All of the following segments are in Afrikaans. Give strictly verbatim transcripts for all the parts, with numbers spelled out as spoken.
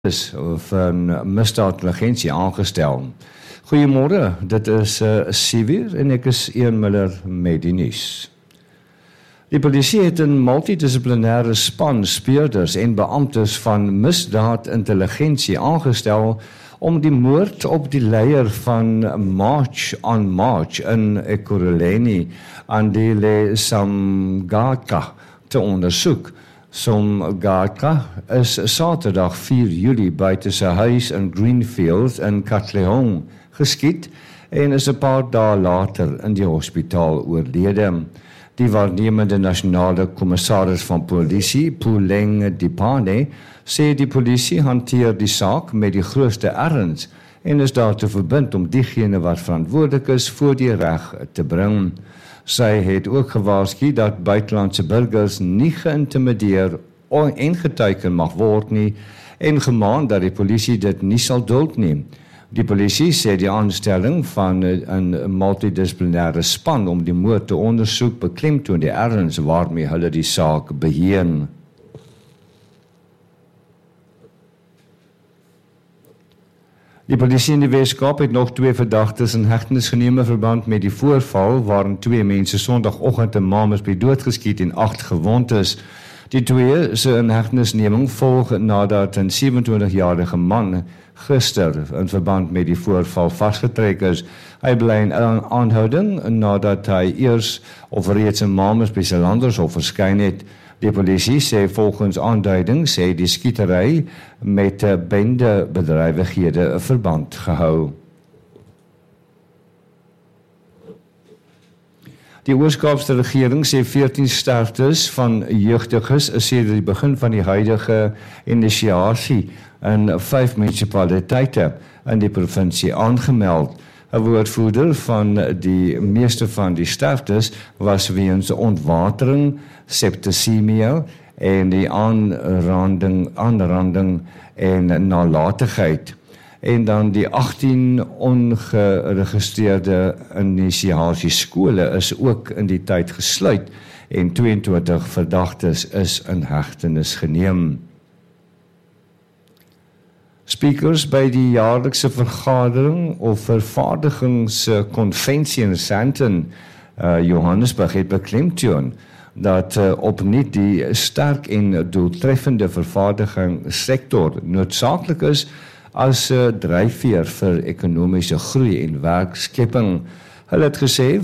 is van misdaadintelligensie aangestel. Goeiemôre, dit is uh, Sivier en ek is Ian Miller met die nuus. Die polisie het 'n multidissiplinêre span speurders en beamptes van misdaadintelligensie aangestel om die moord op die leier van March on March in Ekurhuleni, Andile Samgaka, te ondersoek. Samgaka is Saterdag vier Julie buite sy huis in Greenfield in Katlehong geskiet en is 'n paar dae later in die hospitaal oorlede. Die waarnemende nasionale kommissaris van polisie, Puleng Dipane, sê die polisie hanteer die saak met die grootste erns en is daartoe verbind om diegene wat verantwoordelik is voor die reg te bring. Sy het ook gewaarsku dat buitelandse burgers nie geïntimideer en geteiken mag word nie en gemaan dat die polisie dit nie sal duld nie. Die polisie sê die aanstelling van 'n multidissiplinêre span om die moord te ondersoek beklemtoon die erns waarmee hulle die saak beheer. Die polisie in die Weskaap het nog twee verdagtes in hegtenis geneem in verband met die voorval waarin twee mense Sondagoggend in Mamersby doodgeskiet en agt gewond is. Die twee se inhegtenisneming volg nadat 'n sewe-en-twintig-jarige man gister in verband met die voorval vasgetrek is. Hy bly in aanhouding nadat hy eers of reeds in Mamersby se Landershof verskyn het. Die polisie sê volgens aanduiding sê die skietery met bende bedrywighede verband gehou. Die Oos-Kaapse regering sê veertien sterftes van jeugdiges is sedert die begin van die huidige inisiasie in vyf munisipaliteite in die provinsie aangemeld. 'n Woordvoerder van die meeste van die sterftes was weens ontwatering, septisemie en die aanranding, aanranding en nalatigheid. En dan die agttien ongeregistreerde inisiasieskole is ook in die tyd gesluit en twee-en-twintig verdagtes is in hegtenis geneem. Speakers by die jaarlikse vergadering of vervaardigingskonvensie in Sandton, uh, Johannesburg, het beklemtoon dat uh, opnuut die sterk en doeltreffende vervaardigingssektor noodsaaklik is as 'n uh, dryfveer vir ekonomiese groei en werkskepping. Hulle het gesê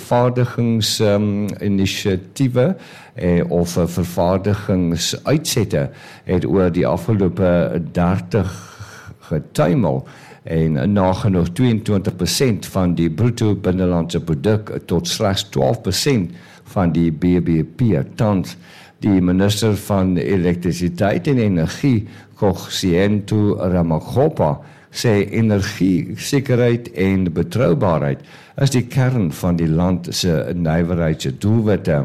vervaardigingsinisiatiewe um, eh, of uh, vervaardigingsuitsette het oor die afgelope dertig getuimel en nagenoeg twee-en-twintig persent van die bruto binnelandse produk tot slegs twaalf persent van die B B P tans. Die minister van elektrisiteit en energie, Kgosientu Ramokgopa, sê energiesekerheid en betroubaarheid is die kern van die land se nywerheidsdoelwitte.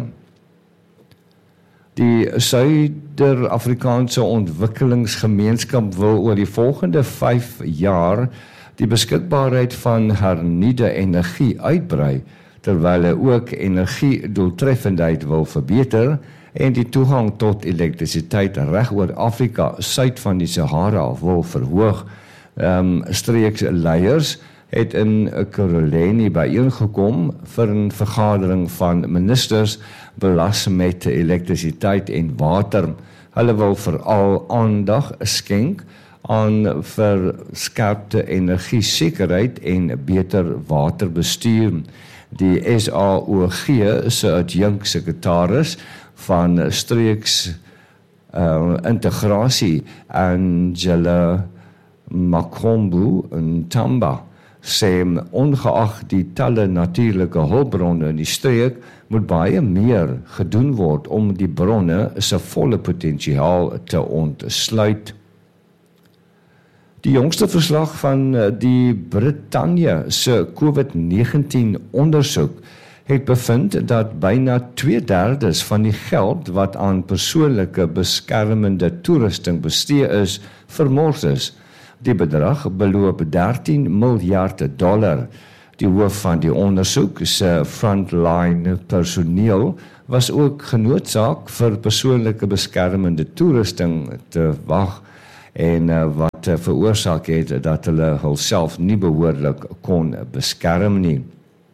Die Suider-Afrikaanse Ontwikkelingsgemeenskap wil oor die volgende vyf jaar die beskikbaarheid van hernuide energie uitbrei, terwyl hy ook energiedoeltreffendheid wil verbeter en die toegang tot elektrisiteit reg oor Afrika suid van die Sahara wil verhoog. Um, streeksleiers het in Ekurhuleni byeengekom vir 'n vergadering van ministers belas met elektrisiteit en water. Hulle wil veral aandag skenk aan verskerpte energiesekerheid en beter waterbestuur. Die S A O G se adjunk sekretaris van streeks uh, integrasie, Angela Makombu Ntamba, sê ongeag die talle natuurlike hulpbronne in die streek moet baie meer gedoen word om die bronne se volle potensiaal te ontsluit. Die jongste verslag van die Brittanje se COVID negentien ondersoek het bevind dat byna twee derdes van die geld wat aan persoonlike beskermende toerusting bestee is, vermors is. Die bedrag beloop dertien miljard dollar. Die hoof van die ondersoek se frontline personeel was ook genoodsaak vir persoonlike beskermende toerusting te wag en uh, wat uh, veroorsaak het dat hulle hulself nie behoorlik kon beskerm nie.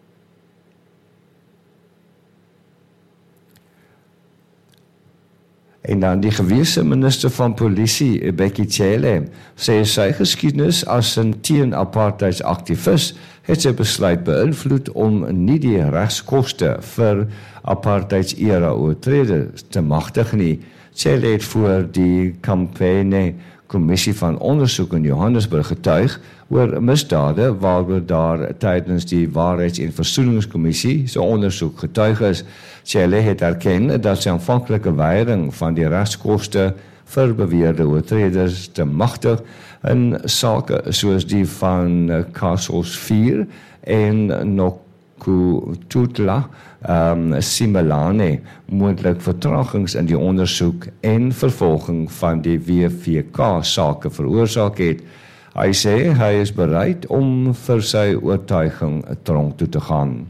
En dan die gewese minister van polisie, Becky Cele, sê sy geskiedenis as 'n teen-apartheidsaktivis het sy besluit beïnvloed om nie die regskoste vir apartheids-era oortreders te magtig nie. Cele het voor die kampanje kommissie van ondersoek in Johannesburg getuig oor misdade waaroor daar tydens die Waarheids- en Versoeningskommissie se ondersoek getuig is. Cele het erken dat sy aanvanklike weiering van die regskoste vir beweerde oortreders te magtig in sake soos die van Kasos vier en Nokututla um, Simelane moontlik vertragings in die ondersoek en vervolging van die W V K sake veroorsaak het. Hy sê hy is bereid om vir sy oortuiging tronk toe te gaan.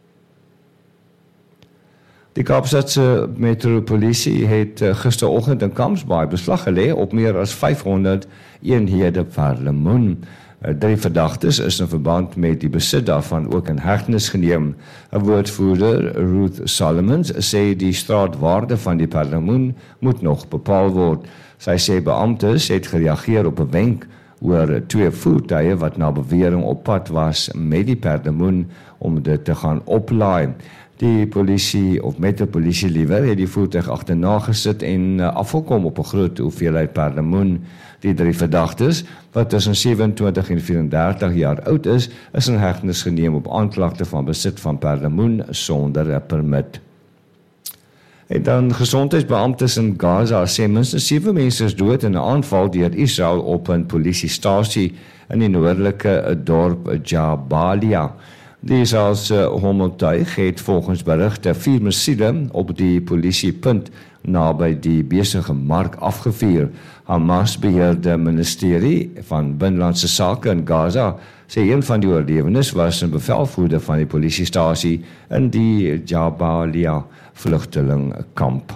Die Kaapstadse Metropolisie het gisteroggend in Kamsbaai beslag gelê op meer as vyfhonderd eenhede per lemoen. Drie verdagtes is in verband met die besit daarvan ook in hegtenis geneem. 'n Woordvoerder, Ruth Solomons, sê die straatwaarde van die perlemoen moet nog bepaal word. Sy sê beamptes het gereageer op 'n wenk oor twee voertuie wat na bewering op pad was met die perlemoen om dit te gaan oplaai. Die polisie of metropolisie liewer het die voertuig agterna gesit en afgekom op 'n groot hoeveelheid perlemoen. Die drie verdagtes, wat tussen sewe-en-twintig en vyf-en-dertig jaar oud is, is in hegtenis geneem op aanklagte van besit van perlemoen sonder 'n permit. En dan gesondheidsbeamptes in Gaza sê minstens sewe mense is dood in 'n aanval deur Israel op 'n polisiestasie in die noordelike dorp Jabalia. Die Israelse homotuig het volgens berigte vier missiele op die polisiepunt naby die besige mark afgevuur. Hamas beheerde ministerie van Binnelandse Sake in Gaza sê een van die oorlewendes was 'n bevelvoerder van die polisiestasie in die Jabalia vlugtelingkamp.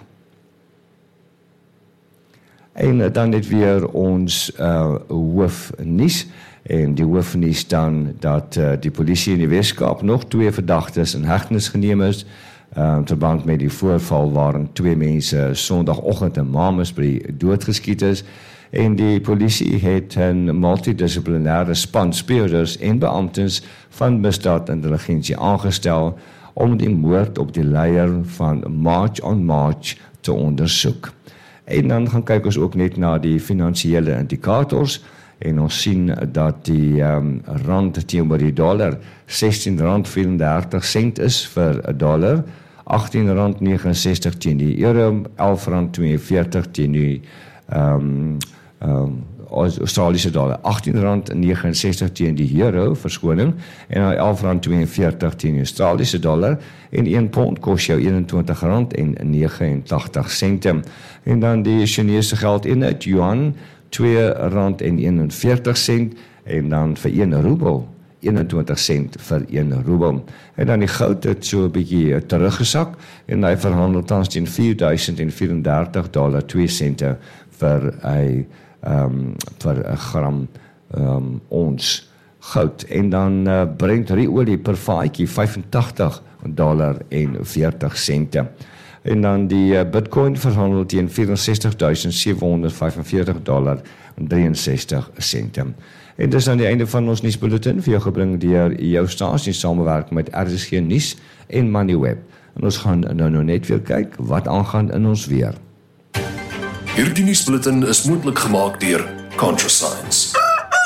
En dan net weer ons uh, hoofnuus. En die hoofnuus dan dat uh, die polisie in die Weskaap nog twee verdagtes in hegtenis geneem is, uh, verband met die voorval waarin twee mense Sondagoggend in Mamasbury doodgeskiet is. En die polisie het 'n multidissiplinêre span speurders en beamptes van misdaadintelligensie aangestel om die moord op die leier van March on March te ondersoek. En dan gaan kyk ons ook net na die finansiële indikators. En ons sien dat die um, rand teenoor die dollar sestien rand vyf-en-dertig sent is vir 'n dollar, agttien rand vyf-en-negentig sent teen die euro, elf rand twee-en-veertig teen die um, um, Australiese dollar, agttien rand vyf-en-negentig sent teen die euro, verskoning, en dan elf rand twee-en-veertig teen die Australiese dollar, en een pond kos jou eenentwintig rand negenentagtig sent. En dan die Chinese geldeenheid, yuan, twee rand eenenveertig sent, en dan vir een roebel, eenentwintig sent vir een roebel. En dan die goud het so 'n bietjie teruggesak, en hy verhandel tans teen vier duisend vyf-en-dertig dollar twee sente vir 'n um, vir 'n gram um, ons goud. En dan uh, Brent ruolie per vaatjie vyf-en-tagtig dollar en veertig sente. En dan die uh, Bitcoin verhandel teen vyf en ses duisend sewe honderd vyf en veertig dollar en ses drie sente sente. En dis aan die einde van ons nuusbulletin, vir jou gebring deur jou stasie samewerk met R S G Nuus en Moneyweb. En ons gaan nou nou net weer kyk wat aangaan in ons weer. Hierdie nuusbulletin is moontlik gemaak deur ContraScience.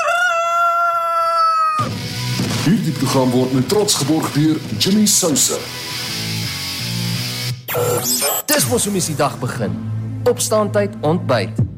Hierdie program word met trots geborg deur Jimmy Sousa. Dis mos hoe mens die dag begin. Opstaan tyd, ontbyt.